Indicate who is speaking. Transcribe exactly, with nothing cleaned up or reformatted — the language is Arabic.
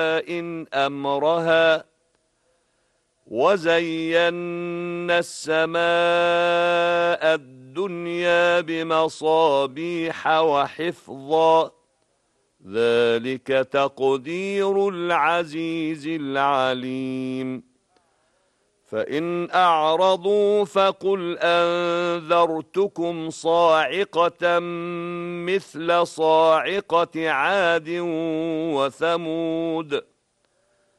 Speaker 1: إن أمرها وزينا السماء الدنيا بمصابيح وحفظا ذلك تقدير العزيز العليم فإن أعرضوا فقل أنذرتكم صاعقة مثل صاعقة عاد وثمود